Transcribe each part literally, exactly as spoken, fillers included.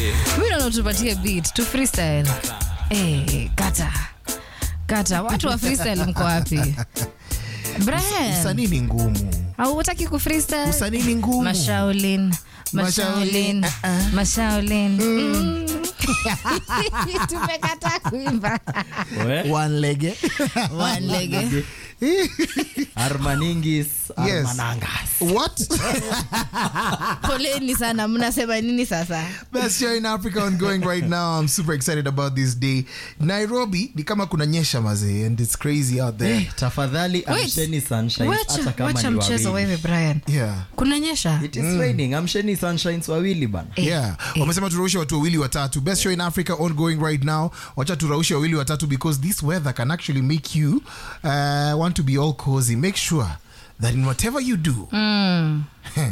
Mimi naona tupatie beat tu freestyle. Eh, kata. Kata, watu wa freestyle mko wapi? Brian. Usanii ni ngumu. Au utaki ku freestyle? Usanii ni ngumu. Mashaolin. Mashaolin. Uh-uh. Mashaolin. Mm. Tumekata kuimba. One leg. One leg. Armaningis, Yes. Armanangas. What? Poleni sana, mnasema nini sasa? Best show in Africa ongoing right now. I'm super excited about this day. Nairobi ni kama kuna nyesha mazee and it's crazy out there. Eh, tafadhali amsheni sunshine hata kama wacha ni mchezo wawili. wewe Brian. Yeah. Kuna nyesha? It is raining. Amsheni sunshines wawili bana. Eh, Yeah. eh. Wamesema turaushe watu wawili watatu. Best show in Africa ongoing right now. Wacha turaushe wawili watatu because this weather can actually make you uh, want to be all cozy. Make sure that in whatever you do, Mm.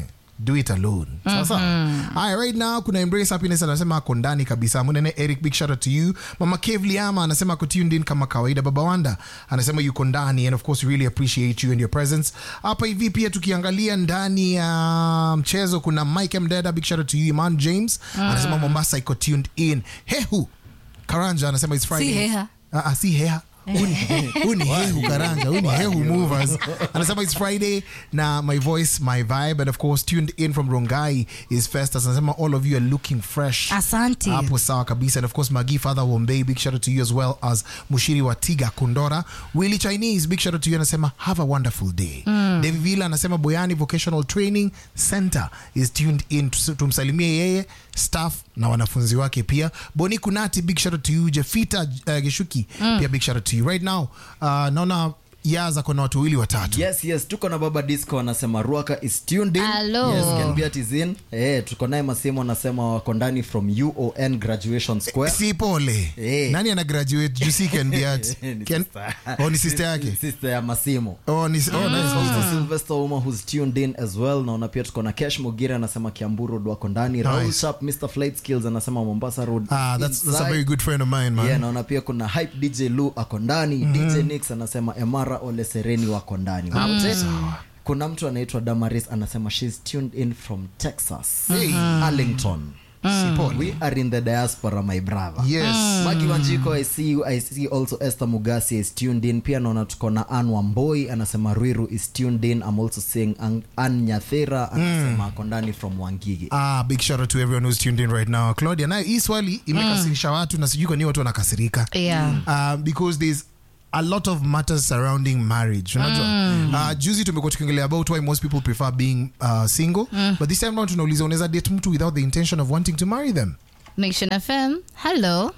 do it alone. Sasa. Alright, right now kuna Embrace Happiness anasema ako ndani kabisa. Munene Eric, big shout out to you. Mama Kev Liama anasema ako tuned in kama kawaida. Baba Wanda anasema yuko ndani and of course we really appreciate you and your presence. Hapa hivi pia tukiangalia ndani ya mchezo kuna Mike Mdeda, big shout out to you. Iman James anasema Mombasa iko tuned in. Hehu Karanja anasema it's Friday. Si heha. Ah, ah, si heha. Uni, uni hehu Karanja, uni hehu movers. Anasema it's Friday na my voice, my vibe, and of course tuned in from Rongai is Festus. Anasema all of you are looking fresh. Asante. Hapo sawa kabisa. And of course Magi Father Wombei, big shout out to you as well as Mushiri Watiga Kundora. Willie Chinese, big shout out to you. Anasema have a wonderful day. Mm. David Villa anasema Boyani Vocational Training Center is tuned in. Tumsalimie yeye, staff na wanafunzi wake pia. Boni Kunati, big shout out to you. Jefita uh, Geshuki mm. pia big shout out to you. Right now uh, naona Yaza kuna watu wawili watatu. Yes, yes, tuko na Baba Disco anasema Ruaka is tuned in. Hello. Yes, Kenbiat is in. Eh, tuko naye Masimo anasema wako ndani from U O N Graduation Square. Si pole. Eh. Nani ana graduate? Jusi Ken Biat. Ni Ken. sister. Oh, ni sister yake. Sister ya Masimo. Oh, ni oh, nice. Sister Sylvester Uma who's tuned in as well. Naona pia tuko na Cash Mugira anasema Kiambu Road wako ndani. Raul Nice. Sharp, Mister Flight Skills anasema Mombasa Road. Ah, that's that's a inside. very good friend of mine, man. Yeah, naona pia kuna Hype D J Lu ako ndani. Mm-hmm. D J Nix anasema Emara Ole Sereni wako ndani. Mm. Kuna mtu anaitwa Damaris anasema she's tuned in from Texas. Hey. Arlington. Si pole. We are in the diaspora, my brother. Yes. Magi Wanjiko, I see you. I see also Esther Mugasi is tuned in. Pia naona tuko na Ann Wamboi anasema Ruiru is tuned in. I'm also seeing An- Ann Nyathera anasema ako ndani from Wangigi. Ah, big shout out to everyone who's tuned in right now. Claudia, nayo hii swali imekasirisha watu na sijui kwa nini watu wanakasirika. Yeah. Uh, because there's a lot of matters surrounding marriage. Unajua? Mm. Uh, juzi tumekuwa tukiongelea about why most people prefer being uh, single. Mm. But this time now tunauliza unaweza date mtu without the intention of wanting to marry them. Nation F M. Hello.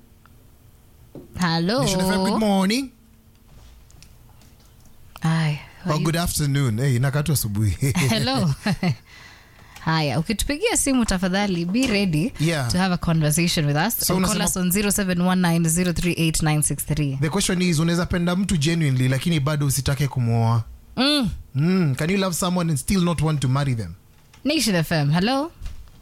Hello. Nation F M, good morning. Hi. Or good afternoon. Hey, nakatu asubuhi. Hello. Haya, ukitupigia simu tafadhali be ready Yeah. to have a conversation with us. So So call unasema- us on zero seven one nine zero three eight nine six three. The question is unaweza penda mtu genuinely lakini bado usitake kumwoa. Mm. Mm, can you love someone and still not want to marry them? Nation F M. Hello.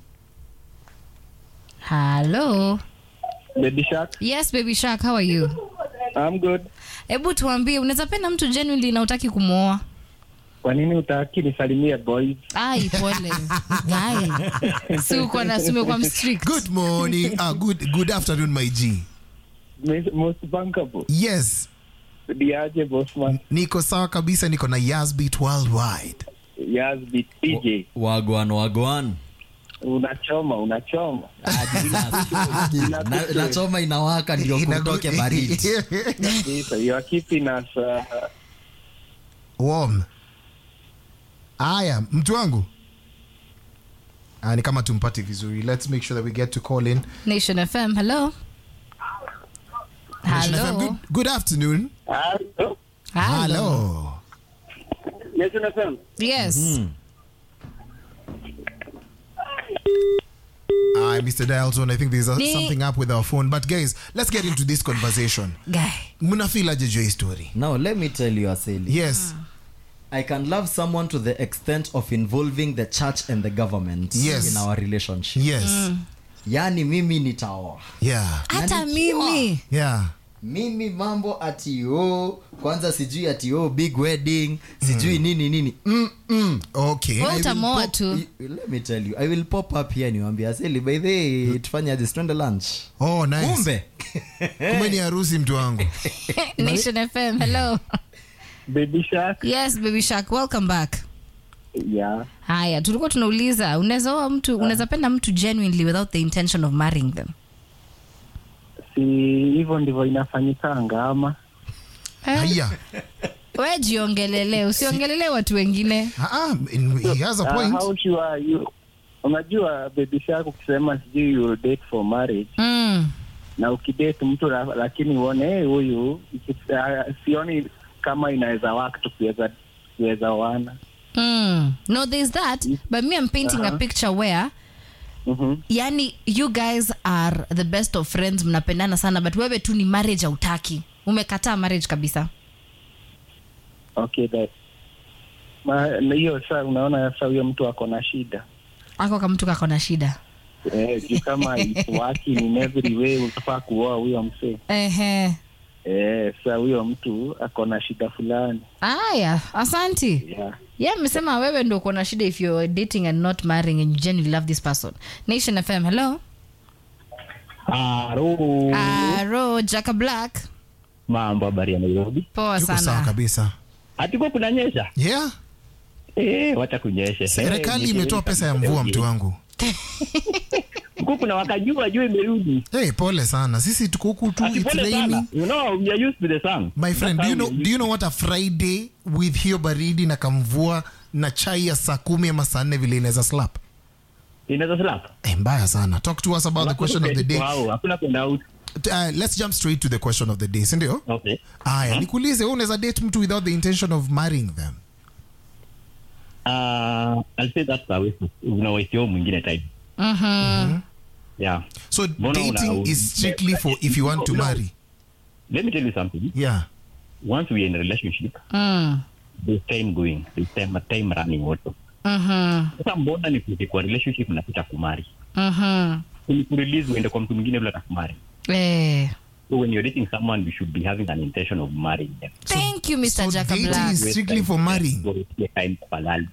Hello. Baby Shark, Yes, baby Shark, how are you? I'm good. Hebu tuambie unaweza penda mtu genuinely na utaki kumwoa? Kwa nini utaki nisalimie boys? Ai, pole. Guy. Si uko na sume kwa strict. Good morning. Ah, good good afternoon my G. Most- Most bankable. Yes. Diaje bossman. Niko sawa kabisa, niko na Yazbeat Worldwide. Yes, be T J. Wagwan wagwan. Unachoma, unachoma. Na, na choma inawaka ndio kutoke baridi. Kabisa. You are keeping us uh, Warm. Aya, mtu wangu. Ah, ni kama tumpate vizuri. Let's make sure that we get to call in. Nation F M. Hello. Nation F M, Hello. Good, good afternoon. Hello. Hello. Yes, unasema. Yes. Mm. Hi, Mister Dialzone. I think there's a, Ni- something up with our phone. But guys, let's get into this conversation. Guy. Muna feel aje juu ya hii story? Now let me tell you Aseli. Yes. I can love someone to the extent of involving the church and the government Yes. in our relationship. Yes. Yani mimi nitaoa. Yeah. Hata Yani mimi. Yeah. mimi mambo ati oh kwanza sijui ati oh big wedding sijui mm. nini nini mm mm Okay. Well, utamoa pop, tu. let me tell you I will pop up here niwaambia Aseli by the way tufanye aje twende lunch. Oh, nice. Kumbe Kumbe ni harusi mtu wangu. Nation F M, hello. Baby Shark. Yes, Baby Shark, welcome back. Yeah. Haya, tulikuwa tunauliza unaweza oa mtu, unaweza penda mtu genuinely without the intention of marrying them? Si hivyo ndivyo inafanyikanga ama? Eh? Haya. Wewe jiongelele, usiongelele watu wengine. Ah, ah, he has a Uh, point. how sure are you? Unajua Baby Shark ukisema sijui you date for marriage Mm. na ukidate mtu la- lakini uone hey, huyu iki- uh, sioni kama inaweza work tu kuweza kuweza wana. Mm. No, there's that, but me I'm painting a picture where Mhm. yani you guys are the best of friends, mnapendana sana, but wewe tu ni marriage hautaki, umekataa marriage kabisa. Okay, that. Ma na hiyo sasa unaona sasa huyo mtu ako na shida. Ako kama mtu kako na shida. Eh, juu kama it's working in every way unafaa kuoa huyo msee. Ehe. Eh, sasa huyo mtu ako na shida fulani. Aya, asanti. Yeah. Yeah, amesema wewe ndio uko na shida if you're dating and not marrying and you genuinely love this person. Nation F M, hello. Aro. Aro, Jaka Black. Mambo habari ya Nairobi. Poa Yuko sawa sana. kabisa. Atiko kunanyesha? Yeah. Eh, wacha kunyeshe. Serikali imetoa pesa ya mvua mtu wangu. Huko kuna wakajua jua imerudi. Hey, pole sana. Sisi tuko huku tu, it's Atipole sana. raining. You know, we are used to the sun. My friend, do That's you how know we are do you know what a Friday with hiyo baridi na kamvua na chai ya saa kumi ama saa nne vile inaweza slap? used- Inaweza slap. Eh, mbaya sana. Talk to us about the question of the day. Wow, hakuna kwenda out. Uh, let's jump straight to the question of the day, si ndio? Okay. Aya, nikuulize wewe unaweza date mtu without the intention of marrying them? Uh, I'll say that's a waste. Una waste your mwingine time. Mhm. Yeah. So Mbona una- dating is strictly for if you want to marry. Let me tell you something. Yeah. Once we are in a relationship, Mm. there's time going. There's time, time running also. Mhm. Sasa mbona ni kuke kwa relationship na kuta kumari? Mhm. Ni kurelease uende kwa mtu mwingine bila takumari. Eh. So when you're dating someone, you should be having an intention of marrying them. Thank you, Mister So Jaka dating Black. is strictly for marrying. So it's time kupalali.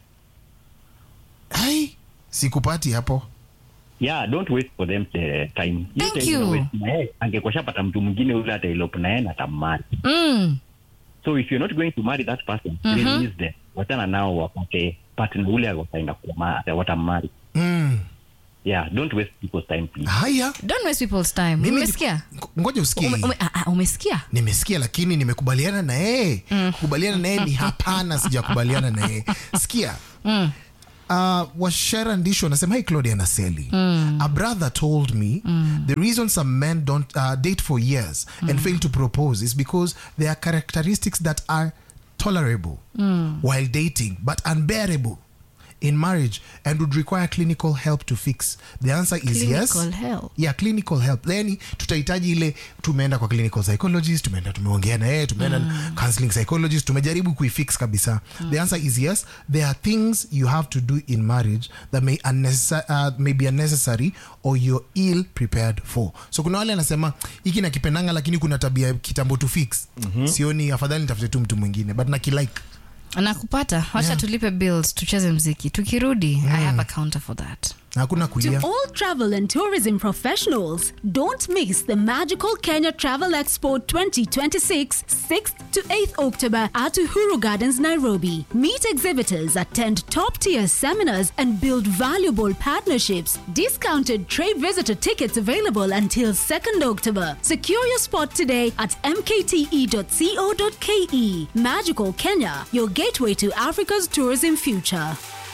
Hai, sikupati hapo. Yeah, don't waste for them the time. Thank time you. una waste na yeye, angekuwa shapata mtu mwingine ule hata ilopo na yeye na tamari. Mm. So if you're not going to marry that person, Mhm. release them. Wachana nao wapate partner ule wataenda kwa watamari. Mm. Yeah, don't waste people's time please. Haya. Don't waste people's time. Mimi Umesikia? ni- Ngoja usikie. Ume, ume, ah, ah, umesikia? Nimesikia lakini nimekubaliana na yeye. Kubaliana na yeye ni hapana, sijakubaliana na yeye. Sikia. Mm. Uh, Washera Ndisho anasema, hey Claudia na Sally. A brother told me the reason some men don't uh, date for years and fail to propose is because there are characteristics that are tolerable while dating but unbearable in marriage and would require clinical help to fix. The answer is yes. Clinical help. Yeah, clinical help. Yani tutahitaji ile tumeenda kwa clinical psychologist, tumeenda tumeongea na yeye, tumeenda counseling psychologist, tumejaribu kuifix kabisa. The answer is yes. There are things you have to do in marriage that may unnecessary, uh, may be unnecessary or you're ill prepared for. So kuna wale anasema hiki nakipendanga lakini kuna tabia kitambo to fix. Sioni, afadhali nitafute tu mtu mwingine but nakilike. Nakupata. Wacha Yeah. tulipe bills, tucheze mziki. Tukirudi, I have a counter for that. Hakuna To kulia. all travel and tourism professionals, don't miss the magical Kenya Travel Expo twenty twenty-six, sixth to eighth October at Uhuru Gardens, Nairobi. Meet exhibitors, attend top-tier seminars, and build valuable partnerships. Discounted trade visitor tickets available until second October. Secure your spot today at m k t e dot co dot k e. Magical Kenya, your gateway to Africa's tourism future.